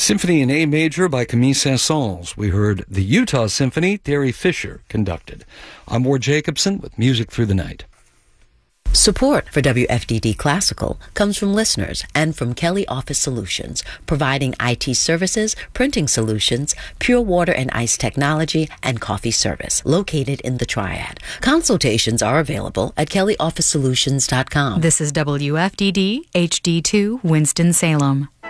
Symphony in A Major by Camille Saint-Saëns. We heard the Utah Symphony, Terry Fisher conducted. I'm Ward Jacobson with Music Through the Night. Support for WFDD Classical comes from listeners and from Kelly Office Solutions, providing IT services, printing solutions, pure water and ice technology, and coffee service, located in the Triad. Consultations are available at kellyofficesolutions.com. This is WFDD HD2 Winston-Salem.